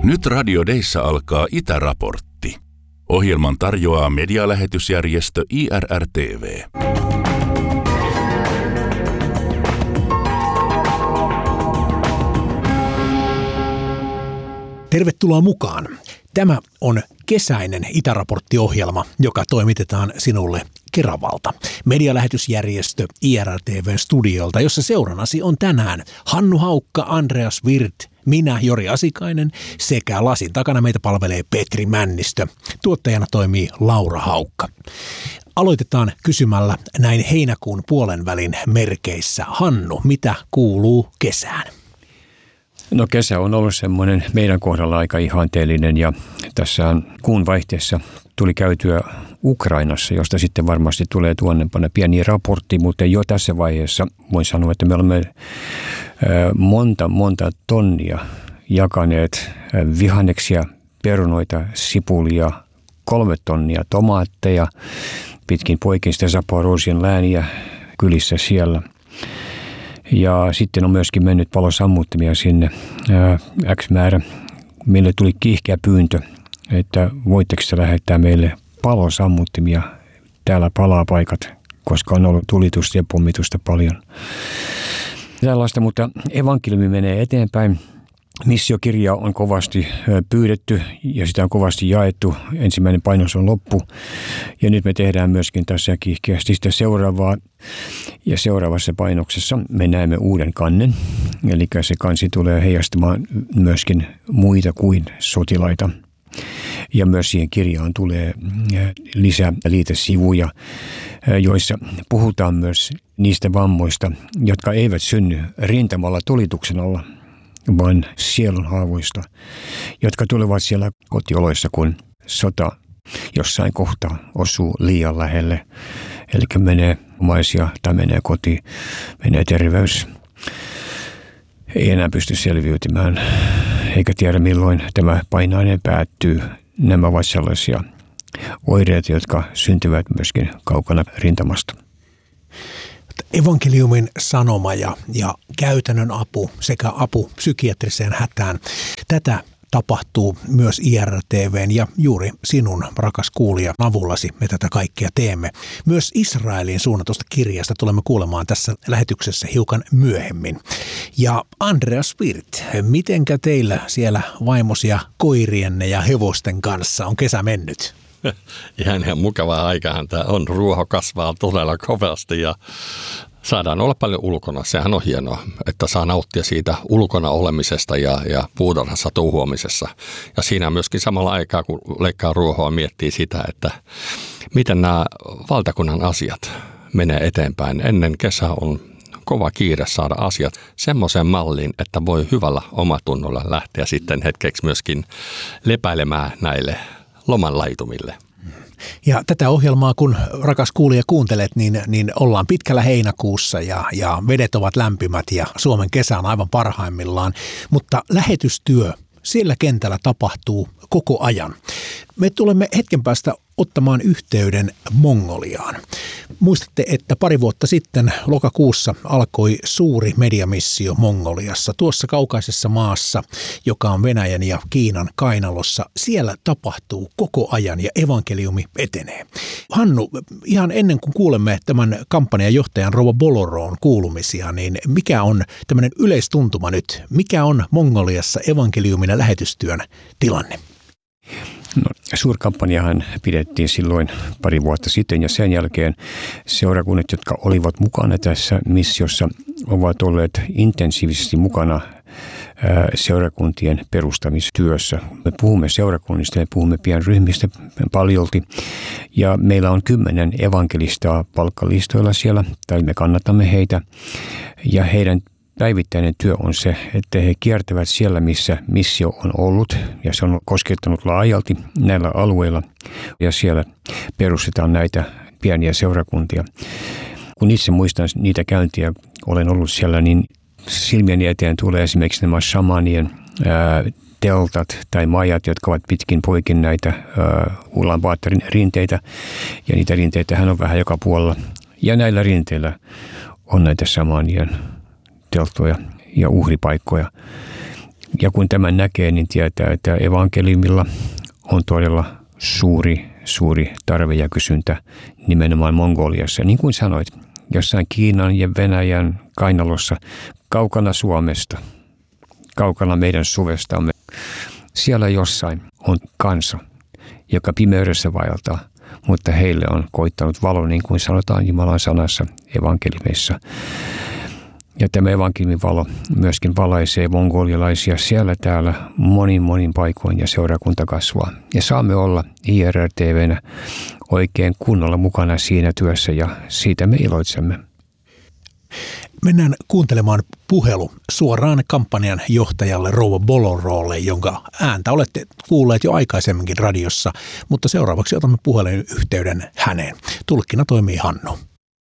Nyt Radio Dayssa alkaa Itäraportti. Ohjelman tarjoaa medialähetysjärjestö IRR-TV. Tervetuloa mukaan. Tämä on kesäinen Itäraportti-ohjelma, joka toimitetaan sinulle Keravalta. Medialähetysjärjestö IRR-TV:n studiolta, jossa seurannasi on tänään Hannu Haukka, Andreas Wirth, minä Jori Asikainen sekä lasin takana meitä palvelee Petri Männistö. Tuottajana toimii Laura Haukka. Aloitetaan kysymällä näin heinäkuun puolenvälin merkeissä. Hannu, mitä kuuluu kesään? No kesä on ollut semmoinen meidän kohdalla aika ihanteellinen ja tässä kuun vaihteessa tuli käytyä Ukrainassa, josta sitten varmasti tulee tuonnempana pieni raportti, mutta jo tässä vaiheessa voin sanoa, että me olemme monta tonnia jakaneet vihanneksia, perunoita, sipulia, 3 tonnia tomaatteja pitkin poikin sitä Zaporozhian lääniä kylissä siellä. Ja sitten on myöskin mennyt palosammuttimia sinne X määrä. Meille tuli kiihkeä pyyntö, että voitteko te lähettää meille palosammuttimia. Täällä palaa paikat, koska on ollut tulitusta ja pommitusta paljon. Tällaista, mutta evankeliumi menee eteenpäin. Missiokirja on kovasti pyydetty ja sitä on kovasti jaettu. Ensimmäinen painos on loppu ja nyt me tehdään myöskin tässä kiihkeästi sitä seuraavaa. Ja seuraavassa painoksessa me näemme uuden kannen, eli se kansi tulee heijastamaan myöskin muita kuin sotilaita. Ja myös siihen kirjaan tulee lisää liitesivuja, joissa puhutaan myös niistä vammoista, jotka eivät synny rintamalla tulituksen alla, vaan sielunhaavoista, jotka tulevat siellä kotioloissa, kun sota jossain kohtaa osuu liian lähelle. Eli menee omaisia tai menee koti, menee terveys. Ei enää pysty selviytymään, eikä tiedä milloin tämä painainen päättyy. Nämä ovat sellaisia oireita, jotka syntyvät myöskin kaukana rintamasta. Evankeliumin sanoma ja käytännön apu sekä apu psykiatriseen hätään. Tätä tapahtuu myös IRR-TV:n ja juuri sinun, rakas kuulija, avullasi me tätä kaikkea teemme. Myös Israeliin suunnatusta kirjasta tulemme kuulemaan tässä lähetyksessä hiukan myöhemmin. Ja Andreas Wirth, mitenkä teillä siellä vaimosia koirienne ja hevosten kanssa on kesä mennyt? Ihan mukavaa aikaa. Tämä on. Ruoho kasvaa todella kovasti ja saadaan olla paljon ulkona. Sehän on hienoa, että saa nauttia siitä ulkona olemisesta ja puutarhassa touhuamisessa. Ja siinä myöskin samalla aikaa, kun leikkaa ruohoa, miettii sitä, että miten nämä valtakunnan asiat menee eteenpäin. Ennen kesää on kova kiire saada asiat semmoiseen malliin, että voi hyvällä omatunnolla lähteä sitten hetkeksi myöskin lepäilemään näille lomanlaitumille. Ja tätä ohjelmaa, kun rakas kuulija kuuntelet, niin ollaan pitkällä heinäkuussa ja vedet ovat lämpimät ja Suomen kesä on aivan parhaimmillaan. Mutta lähetystyö siellä kentällä tapahtuu koko ajan. Me tulemme hetken päästä ottamaan yhteyden Mongoliaan. Muistatte, että pari vuotta sitten lokakuussa alkoi suuri mediamissio Mongoliassa, tuossa kaukaisessa maassa, joka on Venäjän ja Kiinan kainalossa. Siellä tapahtuu koko ajan ja evankeliumi etenee. Hannu, ihan ennen kuin kuulemme tämän kampanjan johtajan Rouva Boloron kuulumisia, niin mikä on tämmöinen yleistuntuma nyt? Mikä on Mongoliassa evankeliumin ja lähetystyön tilanne? No, suurkampanjahan pidettiin silloin pari vuotta sitten ja sen jälkeen seurakunnat, jotka olivat mukana tässä missiossa, ovat olleet intensiivisesti mukana seurakuntien perustamistyössä. Me puhumme seurakunnista ja puhumme pienryhmistä paljolti ja meillä on 10 evankelistaa palkkalistoilla siellä tai me kannatamme heitä ja heidän päivittäinen työ on se, että he kiertävät siellä, missä missio on ollut ja se on koskettanut laajalti näillä alueilla ja siellä perustetaan näitä pieniä seurakuntia. Kun itse muistan niitä käyntiä, olen ollut siellä, niin silmieni eteen tulee esimerkiksi nämä shamanien teltat tai majat, jotka ovat pitkin poikin näitä Ulaanbaatarin rinteitä ja niitä rinteitähän on vähän joka puolella ja näillä rinteillä on näitä shamanien telttoja ja uhripaikkoja. Ja kun tämän näkee, niin tietää, että evankeliumilla on todella suuri tarve ja kysyntä nimenomaan Mongoliassa. Niin kuin sanoit, jossain Kiinan ja Venäjän kainalossa, kaukana Suomesta, kaukana meidän suvestamme. Siellä jossain on kansa, joka pimeydessä vaeltaa, mutta heille on koittanut valo, niin kuin sanotaan Jumalan sanassa evankeliumissa. Ja tämä evankeliumin valo myöskin valaisee mongolialaisia siellä täällä monin paikoin ja seurakunta kasvaa. Ja saamme olla IRR-TV:nä oikein kunnolla mukana siinä työssä ja siitä me iloitsemme. Mennään kuuntelemaan puhelu suoraan kampanjan johtajalle Rouva Bolorolle, jonka ääntä olette kuulleet jo aikaisemminkin radiossa, mutta seuraavaksi otamme puhelun yhteyden häneen. Tulkkina toimii Hannu.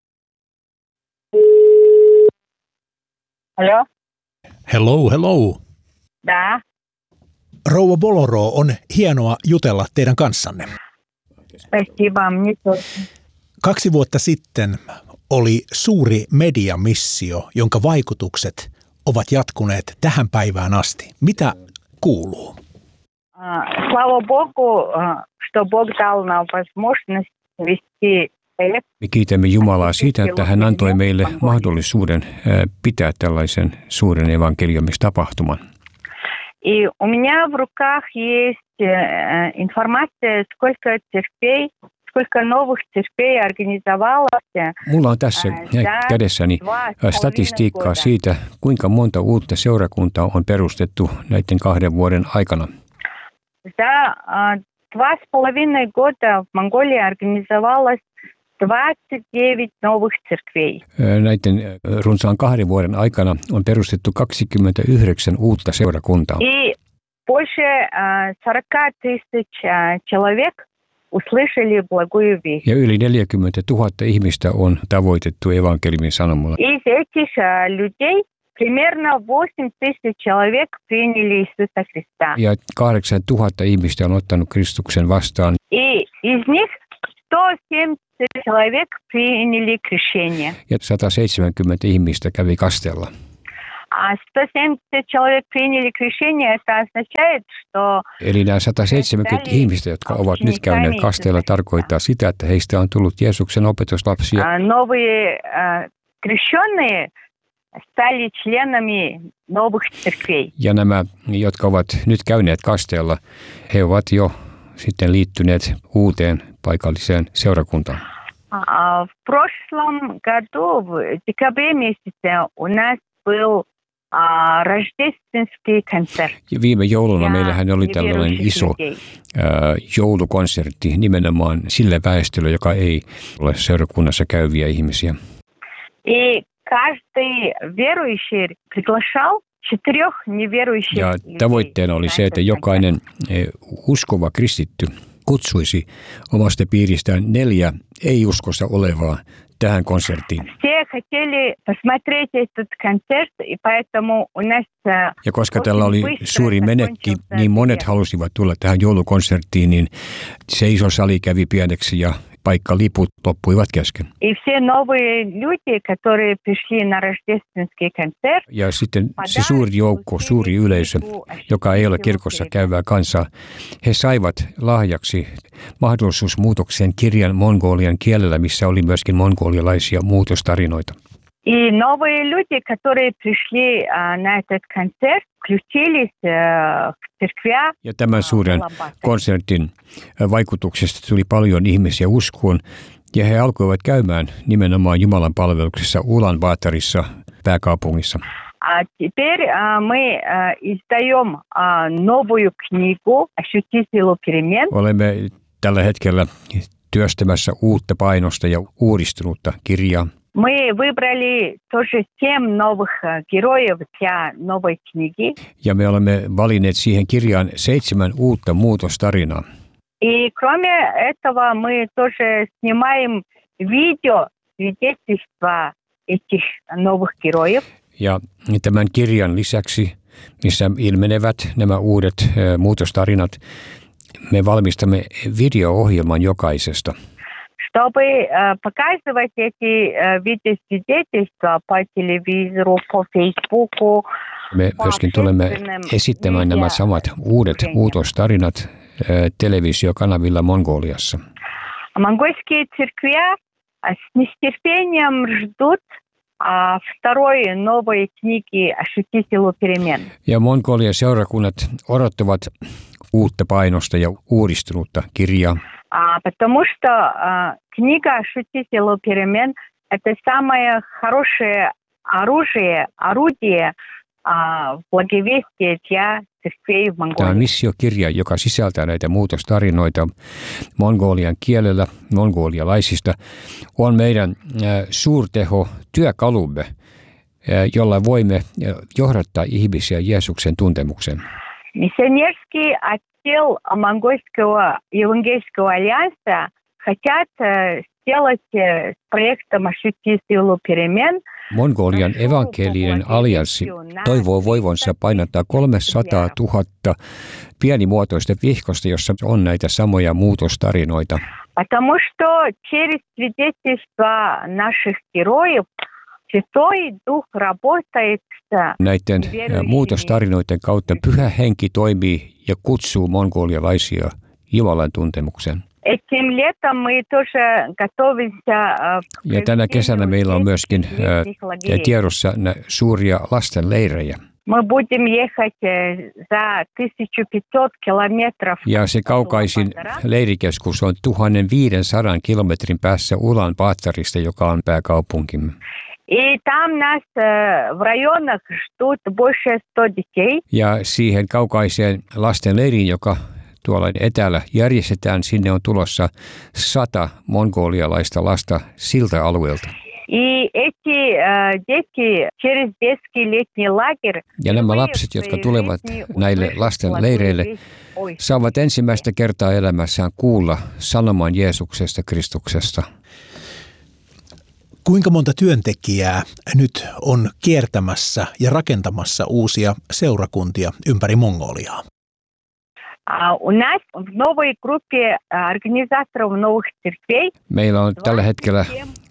Алло? Hello. Да. Rouva Boloro, on hienoa jutella teidän kanssanne. Спасибо, мне тоже. 2 vuotta sitten oli suuri mediamissio, jonka vaikutukset ovat jatkuneet tähän päivään asti. Mitä kuuluu? Слава Богу, что Бог дал нам возможность вести. Me kiitämme Jumalaa siitä, että hän antoi meille mahdollisuuden pitää tällaisen suuren evankeliumistapahtuman. И у меня в руках есть информация, сколько новых церквей организовалось. Mulla on tässä kädessäni statistiikkaa siitä, kuinka monta uutta seurakuntaa on perustettu näiden 2 vuoden aikana. За 2,5 года в Монголии организовалось 29 новых церквей. Näiden runsaan 2 vuoden aikana on perustettu 29 uutta seurakuntaa. И больше 40 тысяч человек услышали благую весть. Ja yli 40 000 ihmistä on tavoitettu evankeliumin sanomalla. Из этих людей примерно 8 тысяч человек приняли Иисуса Христа. Ja 8 000 ihmistä on ottanut Kristuksen vastaan. И из них 170 человек приняли крещение. Ja 170 ihmistä kävi kasteella. А 170 человек приняли крещение, это означает, что... Eli nämä 170 ihmistä, jotka ovat nyt käyneet kasteella, tarkoittaa sitä, että heistä on tullut Jeesuksen opetuslapsia. Новые крещенные стали членами новых церквей. Ja nämä, jotka ovat nyt käyneet kasteella, he ovat jo sitten liittyneet uuteen paikalliseen seurakuntaan. В прошлом году, в декабре месяце, у нас был рождественский концерт. Ja viime jouluna meillähän oli tällainen iso joulukonsertti nimenomaan sille väestölle, joka ei ole seurakunnassa käyviä ihmisiä. И каждый верующий приглашал 4 неверующих. Ja tavoitteena oli se, että jokainen uskova kristitty kutsuisi omasta piiristään 4 ei-uskossa olevaa tähän konserttiin. Ja koska tällä oli suuri menekki, niin monet halusivat tulla tähän joulukonserttiin, niin se iso sali kävi pieneksi ja paikkaliput loppuivat kesken. Ja sitten se suuri joukko, suuri yleisö, joka ei ole kirkossa käyvää kansaa, he saivat lahjaksi mahdollisuusmuutoksen kirjan mongolian kielellä, missä oli myöskin mongolialaisia muutostarinoita. И новые люди, которые пришли на этот концерт, включились в церквя. Ja tämän suuren konsertin vaikutuksesta tuli paljon ihmisiä uskoon, ja he alkoivat käymään nimenomaan Jumalan palveluksessa Ulaanbaatarissa, pääkaupungissa. А теперь мы издаем новую книгу «Ощути силу перемен». Olemme tällä hetkellä työstämässä uutta painosta ja uudistunutta kirjaa. Мы выбрали тоже 7 новых героев для новой книги. Ja me olemme valinneet siihen kirjaan 7 uutta muutostarinaa. И кроме этого мы тоже снимаем видео свидетельства этих новых героев. Ja tämän kirjan lisäksi, missä ilmenevät nämä uudet muutostarinat, me valmistamme video-ohjelman jokaisesta. чтобы показывать эти видеосвидетельства по телевизору, по Facebooku. Me myöskin tulemme esittämään nämä samat uudet muutostarinat televisiokanavilla Mongoliassa. Монгольские церкви с нетерпением ждут второй новой книги «Ощути силу перемен». Ja Mongolian seurakunnat odottavat uutta painosta ja uudistunutta kirjaa. Потому что книга «Ощути силу перемен» – это самое хорошее орудие благовестия для церквей в Монголии. Tämä on missiokirja, joka sisältää näitä muutostarinoita mongolian kielellä, mongolialaisista, on meidän suurteho työkalumme, jolla voimme johdattaa ihmisiä Jeesuksen tuntemukseen. Миссионерский отдел Монгольского евангельского альянса хотят сделать с проектом «Ощути силу перемен». Mongolian evankelinen allianssi toivoo voivonsa painattaa 300 000 pienimuotoista vihkosta, jossa on näitä samoja muutostarinoita. Потому что через свидетельства наших героев Святой Дух работает с Näiden muutostarinoiden kautta Pyhä Henki toimii ja kutsuu mongolialaisia Jumalan tuntemukseen. Этим летом мы тоже готовимся. Ja tänä kesänä meillä on myöskin tiedossa suuria lastenleirejä. Мы будем ехать за 1500 километров. Ja se kaukaisin leirikeskus on 1500 kilometrin päässä Ulan-Batorista, joka on pääkaupunkimme. И там нас в районах ждут больше 100 детей. Ja siihen kaukaiseen lastenleiriin, joka tuolla etäällä järjestetään, sinne on tulossa 100 mongolialaista lasta siltä alueelta. И эти дети через детский летний лагерь. Ja nämä lapset, jotka tulevat näille lasten leireille, saavat ensimmäistä kertaa elämässään kuulla sanoman Jeesuksesta, Kristuksesta. Kuinka monta työntekijää nyt on kiertämässä ja rakentamassa uusia seurakuntia ympäri Mongoliaa? У нас в новой группе организаторов новых церквей. Meillä on tällä hetkellä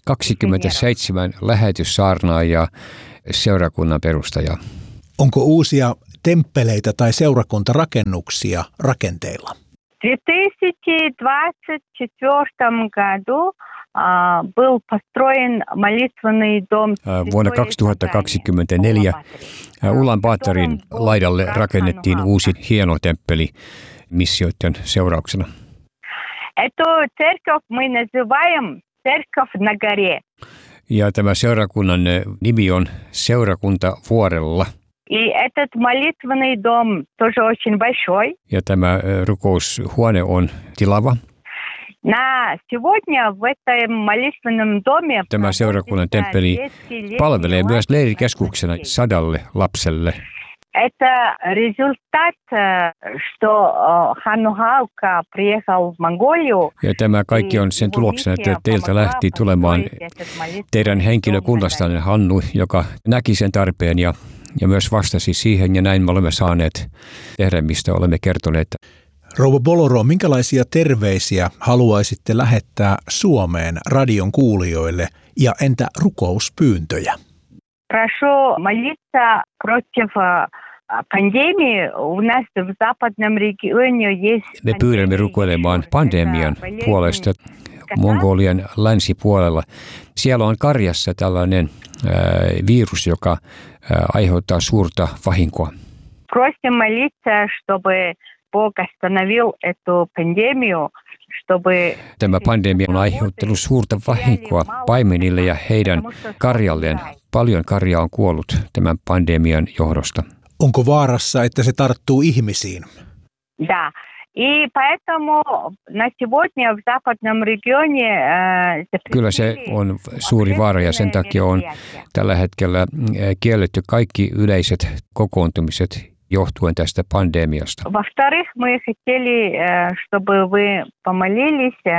27 lähetyssaarnaajaa seurakunnan perustajaa. Onko uusia temppeleitä tai seurakuntarakennuksia rakenteilla? В 2024 году был построен молитвенный дом. Vuonna 2024 Ulan-Batorin laidalle rakennettiin uusi hieno temppeli missioiden seurauksena. Эту церковь мы называем церковь на горе. Ja tämä seurakunnan nimi on Seurakunta vuorella. И этот молитвенный дом тоже очень большой. Ja tämä rukoushuone on tilava. На сегодня в этом молитвенном доме Tämä seurakunnan temppeli palvelee myös leirikeskuksena 100 lapselle. Это результат, что Ханухалка приехал в Монголию. Ja tämä kaikki on sen tuloksena, että teiltä lähti tulemaan teidän henkilökunnastanne Hannu, joka näki sen tarpeen ja myös vastasi siihen, ja näin me olemme saaneet tehdä, mistä olemme kertoneet. Rouva Boloro, minkälaisia terveisiä haluaisitte lähettää Suomeen radion kuulijoille ja entä rukouspyyntöjä? Прошу молиться против пандемии. У нас в западном регионе есть. Me pyydämme rukoilemaan pandemian puolesta Mongolian länsipuolella. Siellä on karjassa tällainen virus, joka aiheuttaa suurta vahinkoa. Просим молиться, чтобы Бог остановил эту пандемию, чтобы. Tämä pandemia on aiheuttanut suurta vahinkoa paimenille ja heidän karjalleen. Paljon karjaa on kuollut tämän pandemian johdosta. Onko vaarassa, että se tarttuu ihmisiin? Да. И поэтому на сегодня в западном регионе. Kyllä se on suuri vaara ja sen takia on tällä hetkellä kielletty kaikki yleiset kokoontumiset johtuen tästä pandemiasta. Во-вторых, мы хотели, чтобы вы помолились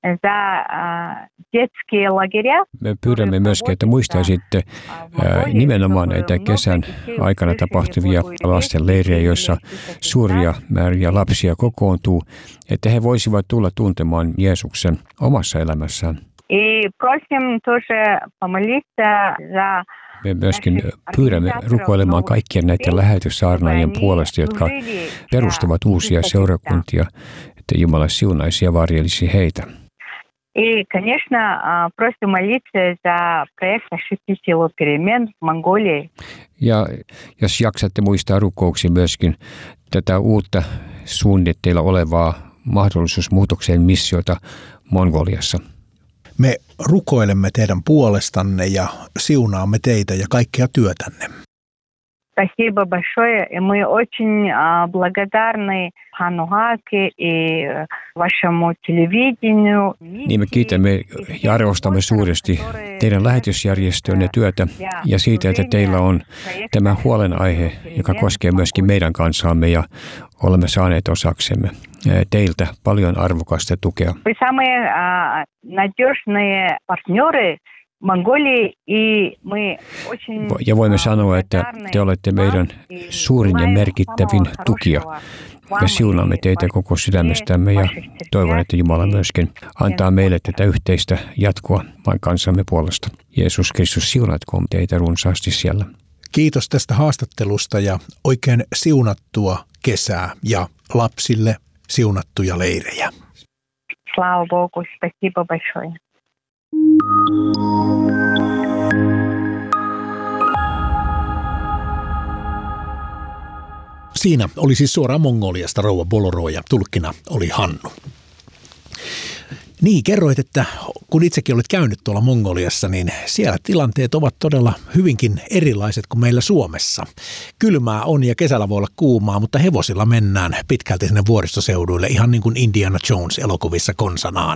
за детские лагеря. Me pyydämme myöskin, että muistaisitte nimenomaan näitä kesän aikana tapahtuvia lasten leirejä, joissa suuria määriä lapsia kokoontuu, että he voisivat tulla tuntemaan Jeesuksen omassa elämässään. И просим тоже помолиться за Me myöskin pyydämme rukoilemaan kaikkien näiden lähetyssaarnaajien puolesta, jotka perustavat uusia seurakuntia, että Jumala siunaisi ja varjelisi heitä. И, конечно, просим молиться за проект «Ошибки силу перемен» в Монголии. Ja jos jaksatte muistaa rukouksia myöskin tätä uutta suunnitteilla olevaa mahdollisuusmuutokseen missiota Mongoliassa. Me rukoilemme teidän puolestanne ja siunaamme teitä ja kaikkea työtänne. Спасибо большое, и мы очень благодарны Ханну Гаке и вашему телевидению. Niin me kiitämme ja arvostamme suuresti teidän lähetysjärjestönne työtä ja siitä, että teillä on tämä huolenaihe, joka koskee myöskin meidän kansaamme ja olemme saaneet osaksemme teiltä paljon arvokasta tukea. Вы самые надежные партнеры Mongolii, ja voimme sanoa, että te olette meidän suurin ja merkittävin tukija. Me siunaamme teitä koko sydämestämme ja toivon, että Jumala myöskin antaa meille tätä yhteistä jatkoa vain kansamme puolesta. Jeesus Kristus, siunatkoon teitä runsaasti siellä. Kiitos tästä haastattelusta ja oikein siunattua kesää ja lapsille siunattuja leirejä. Слава Богу, спасибо большое. Siinä oli siis suoraan Mongoliasta rouva Boloro ja tulkkina oli Hannu. Niin, kerroit, että kun itsekin olet käynyt tuolla Mongoliassa, niin siellä tilanteet ovat todella hyvinkin erilaiset kuin meillä Suomessa. Kylmää on ja kesällä voi olla kuumaa, mutta hevosilla mennään pitkälti sinne vuoristoseuduille, ihan niin kuin Indiana Jones elokuvissa konsanaan.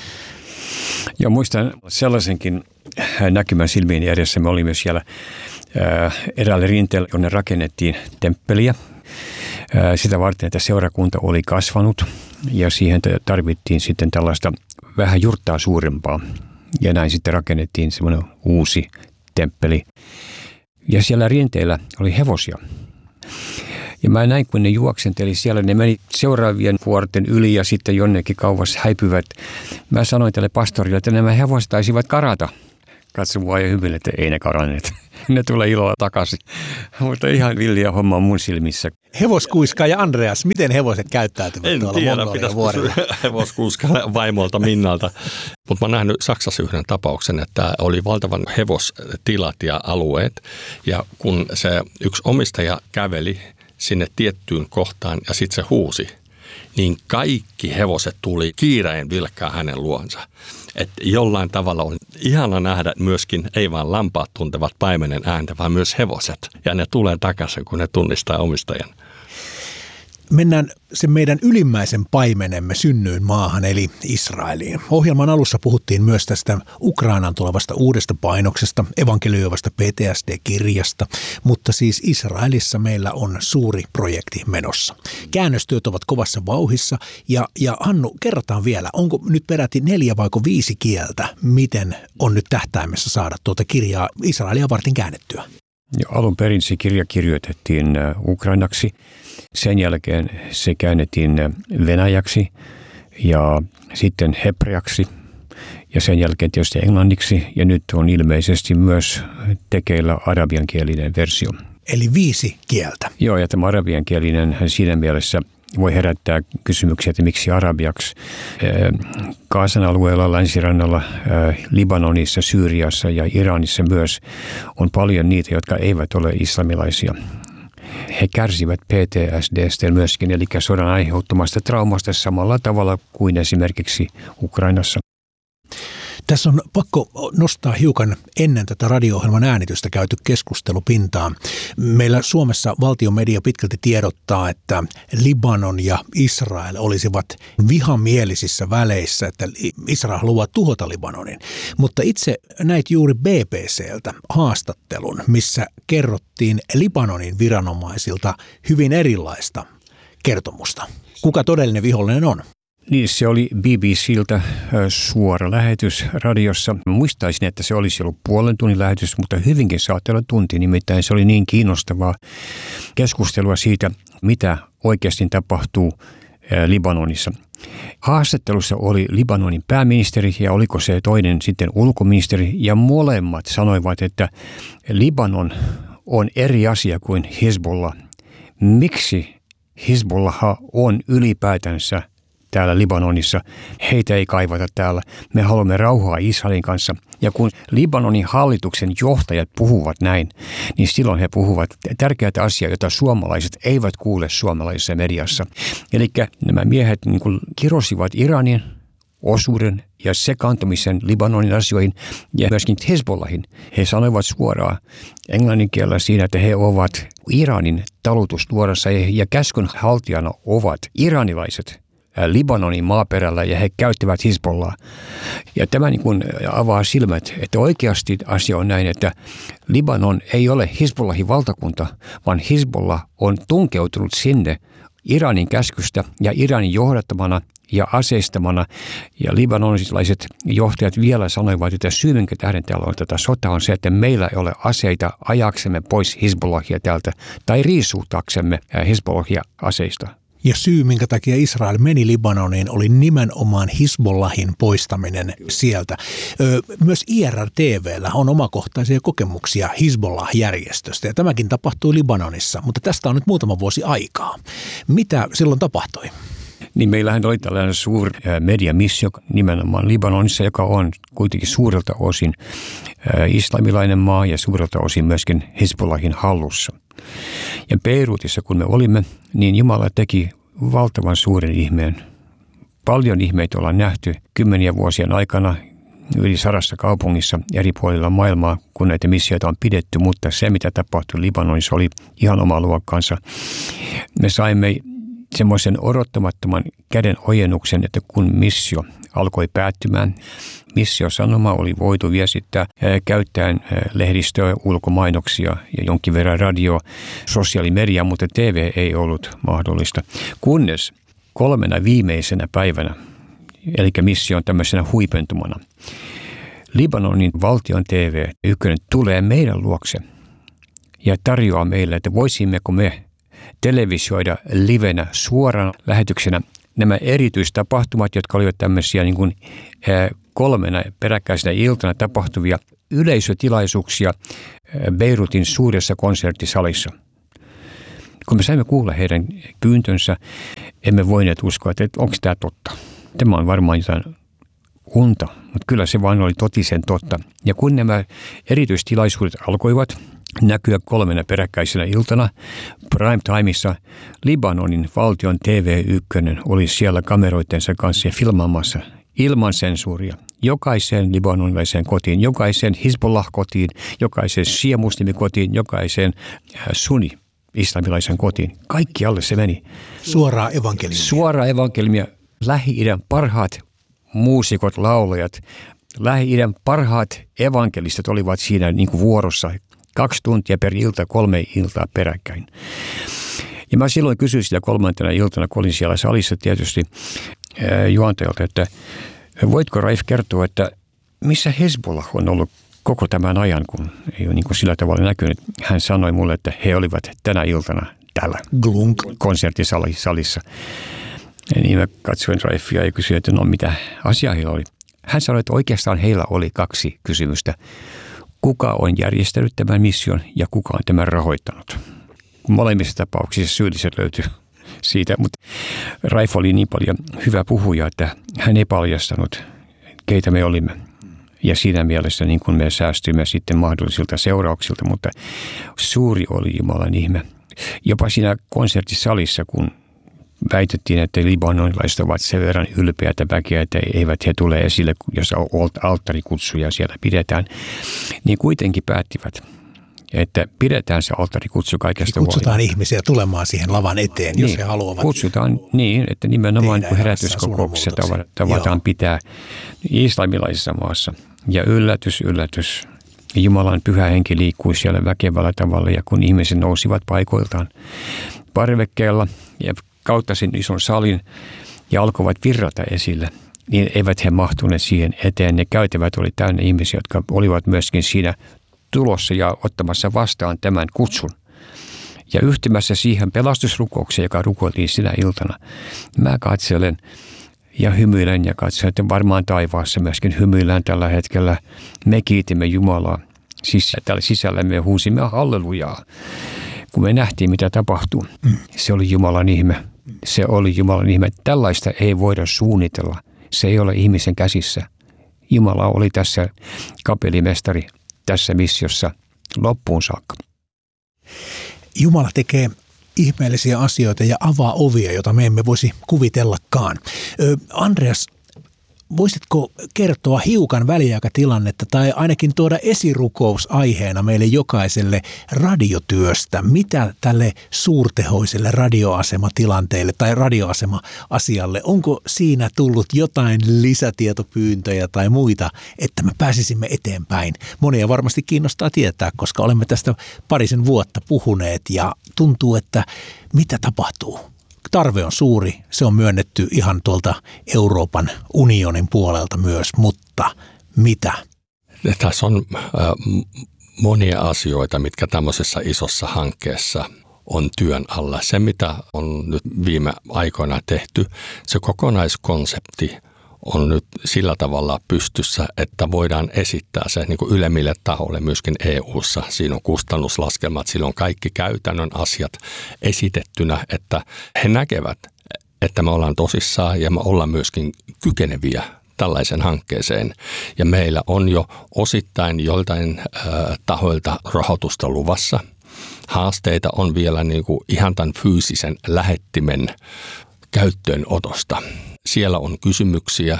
Ja muistan sellaisenkin näkymän silmiin edessä. Me olimme siellä eräällä rinteellä, jonne rakennettiin temppeliä. Sitä varten, että seurakunta oli kasvanut ja siihen tarvittiin sitten tällaista vähän jurttaa suurempaa. Ja näin sitten rakennettiin semmoinen uusi temppeli. Ja siellä rinteellä oli hevosia. Ja mä näin, kun ne juoksenteli siellä, ne meni seuraavien vuorten yli ja sitten jonnekin kauas häipyvät. Mä sanoin tälle pastorille, että nämä hevoset taisivat karata. Katso mua ja hyvin, että ei ne karanneet. Ne tulee ilolla takaisin. Mutta ihan villiä homma mun silmissä. Hevoskuiska ja Andreas, miten hevoset käyttäytyvät tuolla Mongolian vuorilla? Hevoskuiska vaimolta Minnalta. Mutta mä oon nähnyt Saksassa yhden tapauksen, että oli valtavan hevostilat ja alueet. Ja kun se yksi omistaja käveli sinne tiettyyn kohtaan ja sitten se huusi, niin kaikki hevoset tuli kiireen vilkkaa hänen luonsa. Että jollain tavalla on ihana nähdä myöskin, ei vaan lampaat tuntevat paimenen ääntä, vaan myös hevoset. Ja ne tulee takaisin, kun ne tunnistaa omistajan. Mennään sen meidän ylimmäisen paimenemme synnyyn maahan, eli Israeliin. Ohjelman alussa puhuttiin myös tästä Ukrainaan tulevasta uudesta painoksesta, evankelioivasta PTSD-kirjasta, mutta siis Israelissa meillä on suuri projekti menossa. Käännöstyöt ovat kovassa vauhissa, ja Hannu, kerrotaan vielä, onko nyt peräti 4 vai 5 kieltä, miten on nyt tähtäimessä saada tuota kirjaa Israelia varten käännettyä? Alun perin se kirja kirjoitettiin ukrainaksi. Sen jälkeen se käännettiin venäjäksi ja sitten hebreaksi ja sen jälkeen tietysti englanniksi ja nyt on ilmeisesti myös tekeillä arabiankielinen versio. Eli 5 kieltä. Joo, ja tämä arabiankielinen siinä mielessä voi herättää kysymyksiä, että miksi arabiaksi. Gazan alueella, länsirannalla, Libanonissa, Syyriassa ja Iranissa myös on paljon niitä, jotka eivät ole islamilaisia. He kärsivät PTSD:stä myöskin, eli sodan aiheuttamasta traumasta samalla tavalla kuin esimerkiksi Ukrainassa. Tässä on pakko nostaa hiukan ennen tätä radio-ohjelman äänitystä käyty keskustelu pintaan. Meillä Suomessa valtionmedia pitkälti tiedottaa, että Libanon ja Israel olisivat vihamielisissä väleissä, että Israel haluaa tuhota Libanonin. Mutta itse näit juuri BBCltä haastattelun, missä kerrottiin Libanonin viranomaisilta hyvin erilaista kertomusta. Kuka todellinen vihollinen on? Niin, se oli BBCltä suora lähetys radiossa. Muistaisin, että se olisi ollut puolen tunnin lähetys, mutta hyvinkin saattoi olla tunti. Nimittäin se oli niin kiinnostavaa keskustelua siitä, mitä oikeasti tapahtuu Libanonissa. Haastattelussa oli Libanonin pääministeri ja oliko se toinen sitten ulkoministeri ja molemmat sanoivat, että Libanon on eri asia kuin Hezbollah. Miksi Hezbollah on ylipäätänsä täällä Libanonissa? Heitä ei kaivata täällä. Me haluamme rauhaa Israelin kanssa. Ja kun Libanonin hallituksen johtajat puhuvat näin, niin silloin he puhuvat tärkeää asiaa, jota suomalaiset eivät kuule suomalaisessa mediassa. Eli nämä miehet niin kuin kirosivat Iranin osuuden ja sekaantumisen Libanonin asioihin ja myöskin Hezbollahin. He sanoivat suoraan englannin kielellä siinä, että he ovat Iranin talutusnuorassa ja käskyn haltijana ovat iranilaiset Libanonin maaperällä ja he käyttävät Hezbollaa. Ja tämä niin kuin avaa silmät, että oikeasti asia on näin, että Libanon ei ole Hezbollahin valtakunta, vaan Hezbollah on tunkeutunut sinne Iranin käskystä ja Iranin johdattamana ja aseistamana. Ja libanonilaiset johtajat vielä sanoivat, että syy, minkä tähden täällä on tätä sotaa, on se, että meillä ei ole aseita ajaksemme pois Hezbollahia täältä tai riisuutaksemme Hezbollahia aseista. Ja syy, minkä takia Israel meni Libanoniin, oli nimenomaan Hizbollahin poistaminen sieltä. Myös IRR-TV:llä on omakohtaisia kokemuksia Hizbollah-järjestöstä, ja tämäkin tapahtui Libanonissa, mutta tästä on nyt muutama vuosi aikaa. Mitä silloin tapahtui? Niin meillähän oli tällainen suuri mediamissio nimenomaan Libanonissa, joka on kuitenkin suurelta osin islamilainen maa ja suurelta osin myöskin Hezbollahin hallussa. Ja Beirutissa, kun me olimme, niin Jumala teki valtavan suuren ihmeen. Paljon ihmeitä ollaan nähty 10 vuosien aikana yli 100 kaupungissa eri puolilla maailmaa, kun näitä missioita on pidetty, mutta se, mitä tapahtui Libanonissa, oli ihan oma luokkansa. Me saimme semmoisen odottamattoman käden ojennuksen, että kun missio alkoi päättymään, missiosanoma oli voitu viestittää käyttäen lehdistöä, ulkomainoksia ja jonkin verran radio, sosiaalimedia, mutta TV ei ollut mahdollista. Kunnes 3 viimeisenä päivänä, eli mission tämmöisenä huipentumana, Libanonin valtion TV ykkönen tulee meidän luokse ja tarjoaa meille, että voisimmeko me televisioida livenä suorana lähetyksenä nämä erityistapahtumat, jotka olivat tämmöisiä niin kuin 3 peräkkäisenä iltana tapahtuvia yleisötilaisuuksia Beirutin suuressa konserttisalissa. Kun me saimme kuulla heidän pyyntönsä, emme voineet uskoa, että onko tämä totta. Tämä on varmaan jotain unta, mutta kyllä se vain oli totisen totta. Ja kun nämä erityistilaisuudet alkoivat näkyä 3 peräkkäisenä iltana prime timeissa, Libanonin valtion TV1 oli siellä kameroittensa kanssa filmaamassa ilman sensuuria. Jokaiseen libanonilaiseen kotiin, jokaiseen Hizbollah-kotiin, jokaiseen shia-muslimikotiin, jokaiseen sunni-islamilaisen kotiin. Kaikkialle se meni. Suoraa evankeliumia. Suoraa evankeliumia. Lähi-idän parhaat muusikot, laulajat, Lähi-idän parhaat evankelistat olivat siinä niin kuin vuorossa 2 tuntia per ilta, 3 iltaa peräkkäin. Ja mä silloin kysyin sitä 3. iltana, kun olin siellä salissa tietysti juontajalta, että voitko Raif kertoa, että missä Hezbollah on ollut koko tämän ajan, kun ei ole niin kuin sillä tavalla näkynyt. Hän sanoi mulle, että he olivat tänä iltana täällä konserttisalissa. Ja niin mä katsoin Raifia ja kysyin, että no mitä asiaa heillä oli. Hän sanoi, että oikeastaan heillä oli 2 kysymystä. Kuka on järjestänyt tämän mission ja kuka on tämän rahoittanut? Molemmissa tapauksissa syylliset löytyy siitä, mutta Raif oli niin paljon hyvä puhuja, että hän ei paljastanut, keitä me olimme. Ja siinä mielessä niin kuin me säästyimme sitten mahdollisilta seurauksilta, mutta suuri oli Jumalan ihme. Jopa siinä konserttisalissa, kun väitettiin, että libanonilaiset ovat sen verran ylpeätä väkeä, että eivät he tule esille, jos alttarikutsuja siellä pidetään, niin kuitenkin päättivät, että pidetään se alttarikutsu kaikesta huolimatta. Kutsutaan ihmisiä tulemaan siihen lavan eteen, jos he haluavat. Kutsutaan niin, että nimenomaan kun herätyskokouksessa tavataan pitää islamilaisessa maassa. Ja yllätys, Jumalan pyhä henki liikkui siellä väkevällä tavalla, ja kun ihmiset nousivat paikoiltaan parvekkeella ja kautta sen ison salin, ja alkoivat virrata esille, niin eivät he mahtuneet siihen eteen. Ne käytävät oli täynnä ihmisiä, jotka olivat myöskin siinä tulossa ja ottamassa vastaan tämän kutsun. Ja yhtymässä siihen pelastusrukoukseen, joka rukoiltiin sinä iltana, mä katselen ja hymyilen ja katson, että varmaan taivaassa myöskin hymyillään tällä hetkellä. Me kiitimme Jumalaa. Siis täällä sisällä me huusimme hallelujaa. Kun me nähtiin, mitä tapahtuu, se oli Jumalan ihme. Se oli Jumalan ihme. Tällaista ei voida suunnitella. Se ei ole ihmisen käsissä. Jumala oli tässä kapellimestari tässä missiossa loppuun saakka. Jumala tekee ihmeellisiä asioita ja avaa ovia, joita me emme voisi kuvitellakaan. Andreas, voisitko kertoa hiukan väliaikatilannetta tai ainakin tuoda esirukousaiheena meille jokaiselle radiotyöstä? Mitä tälle suurtehoiselle radioasematilanteelle tai radioasema-asialle, onko siinä tullut jotain lisätietopyyntöjä tai muita, että me pääsisimme eteenpäin? Monia varmasti kiinnostaa tietää, koska olemme tästä parisen vuotta puhuneet ja tuntuu, että mitä tapahtuu? Tarve on suuri, se on myönnetty ihan tuolta Euroopan unionin puolelta myös, mutta mitä? Tässä on monia asioita, mitkä tämmöisessä isossa hankkeessa on työn alla. Se, mitä on nyt viime aikoina tehty, se kokonaiskonsepti on nyt sillä tavalla pystyssä, että voidaan esittää se niin kuin ylemmille tahoille myöskin EU:ssa. Siinä on kustannuslaskelmat, siinä on kaikki käytännön asiat esitettynä, että he näkevät, että me ollaan tosissaan ja me ollaan myöskin kykeneviä tällaisen hankkeeseen. Ja meillä on jo osittain joiltain tahoilta rahoitusta luvassa. Haasteita on vielä niin kuin ihan tämän fyysisen lähettimen käyttöönotosta. Siellä on kysymyksiä.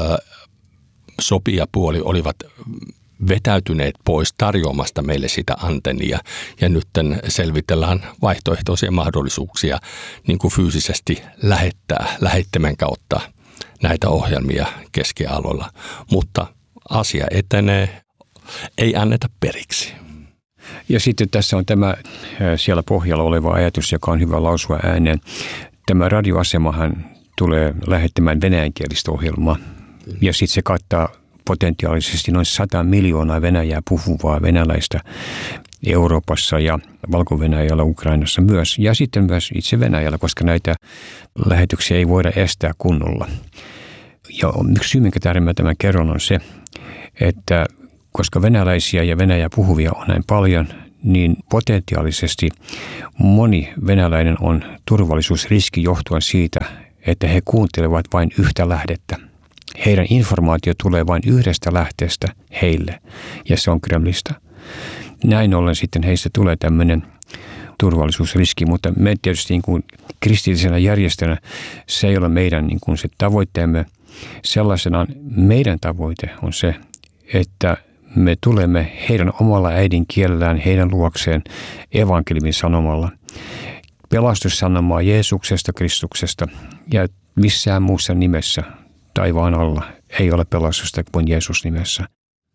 Sopijapuoli olivat vetäytyneet pois tarjoamasta meille sitä antennia ja nyt selvitellään vaihtoehtoisia mahdollisuuksia niin kuin fyysisesti lähettää lähettimen kautta näitä ohjelmia keskialueella. Mutta asia etenee, ei anneta periksi. Ja sitten tässä on tämä siellä pohjalla oleva ajatus, joka on hyvä lausua ääneen. Tämä radioasemahan tulee lähettämään venäjänkielistä ohjelmaa ja sitten se kattaa potentiaalisesti noin 100 miljoonaa venäjää puhuvaa venäläistä Euroopassa ja Valko-Venäjällä, Ukrainassa myös ja sitten myös itse Venäjällä, koska näitä lähetyksiä ei voida estää kunnolla. Ja yksi syy, minkä tähden mä tämän kerron, on se, että koska venäläisiä ja venäjää puhuvia on näin paljon, niin potentiaalisesti moni venäläinen on turvallisuusriski johtuen siitä, että he kuuntelevat vain yhtä lähdettä. Heidän informaatio tulee vain yhdestä lähteestä heille, ja se on Kremlistä. Näin ollen sitten heistä tulee tämmöinen turvallisuusriski, mutta me tietysti niin kuin kristillisenä järjestönä se ei ole meidän niin kuin se tavoitteemme. Sellaisenaan meidän tavoite on se, että me tulemme heidän omalla äidinkielellään, heidän luokseen evankeliumin sanomalla. Pelastussanomaa Jeesuksesta, Kristuksesta ja missään muussa nimessä taivaan alla ei ole pelastusta kuin Jeesus nimessä.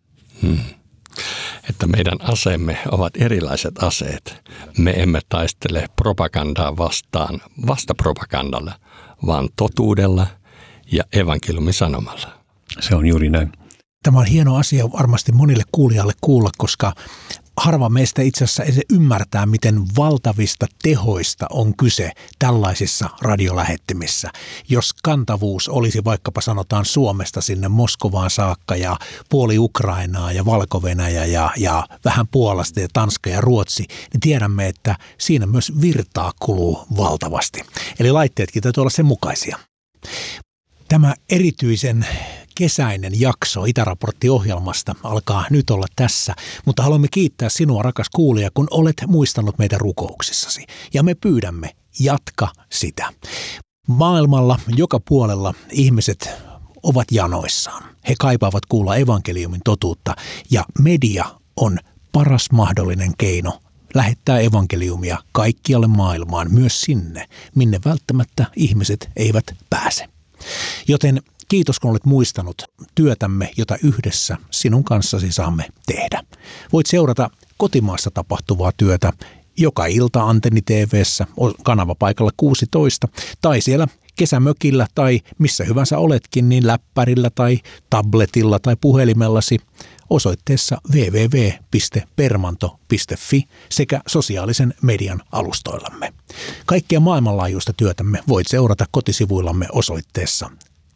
Että meidän aseemme ovat erilaiset aseet. Me emme taistele propagandaa vastaan vastapropagandalla, vaan totuudella ja evankeliumin sanomalla. Se on juuri näin. Tämä on hieno asia varmasti monille kuulijalle kuulla, koska harva meistä itse asiassa ei ymmärtää, miten valtavista tehoista on kyse tällaisissa radiolähettimissä. Jos kantavuus olisi vaikkapa sanotaan Suomesta sinne Moskovaan saakka ja puoli Ukrainaa ja Valko-Venäjä ja vähän Puolasta ja Tanska ja Ruotsi, niin tiedämme, että siinä myös virtaa kuluu valtavasti. Eli laitteetkin täytyy olla sen mukaisia. Tämä erityisen kesäinen jakso Itäraportti-ohjelmasta alkaa nyt olla tässä, mutta haluamme kiittää sinua, rakas kuulija, kun olet muistanut meitä rukouksissasi. Ja me pyydämme, jatka sitä. Maailmalla joka puolella ihmiset ovat janoissaan. He kaipaavat kuulla evankeliumin totuutta ja media on paras mahdollinen keino lähettää evankeliumia kaikkialle maailmaan, myös sinne, minne välttämättä ihmiset eivät pääse. Joten kiitos, kun olet muistanut työtämme, jota yhdessä sinun kanssasi saamme tehdä. Voit seurata kotimaassa tapahtuvaa työtä joka ilta Antenni TV:ssä kanavapaikalla 16 tai siellä kesämökillä tai missä hyvänsä oletkin, niin läppärillä tai tabletilla tai puhelimellasi osoitteessa www.permanto.fi sekä sosiaalisen median alustoillamme. Kaikkea maailmanlaajuista työtämme voit seurata kotisivuillamme osoitteessa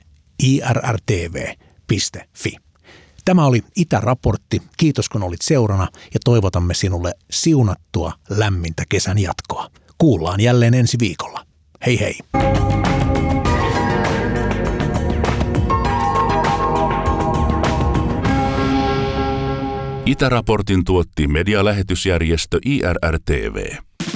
irrtv.fi. Tämä oli Itäraportti. Kiitos kun olit seurana ja toivotamme sinulle siunattua lämmintä kesän jatkoa. Kuullaan jälleen ensi viikolla. Hei hei! Itäraportin tuotti medialähetysjärjestö IRR-TV.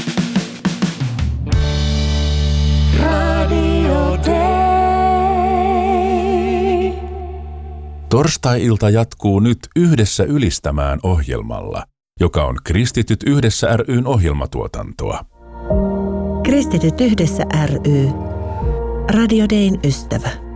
Torstai-ilta jatkuu nyt Yhdessä ylistämään ohjelmalla, joka on Kristityt yhdessä ry:n ohjelmatuotantoa. Kristityt yhdessä ry. Radio Dayn ystävä.